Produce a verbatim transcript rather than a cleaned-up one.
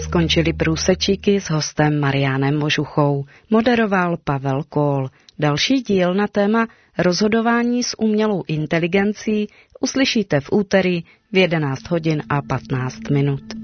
skončily průsečíky s hostem Mariánem Možuchou. Moderoval Pavel Kól. Další díl na téma rozhodování s umělou inteligencí uslyšíte v úterý v jedenáct hodin a patnáct minut.